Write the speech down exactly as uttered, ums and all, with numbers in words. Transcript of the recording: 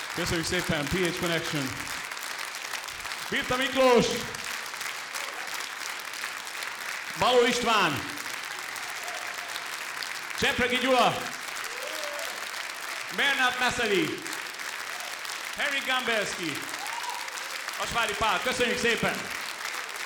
Köszönjük szépen, pé há Connection. Birta Miklós. Baló István. Csepregi Gyula. Bernát Meszeli. Harry Gambelski. Asvári Pál. Köszönjük szépen!